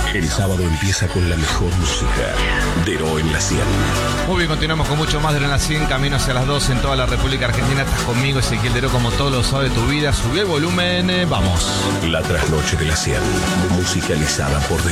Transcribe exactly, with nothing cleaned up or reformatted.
El sábado empieza con la mejor música. Dero en la cien. Muy bien, continuamos con mucho más de la cien, camino hacia las dos en toda la República Argentina. Estás conmigo, Ezequiel Dero, como todos los sábados de tu vida. Subí el volumen, eh, vamos. La trasnoche de la cien, musicalizada por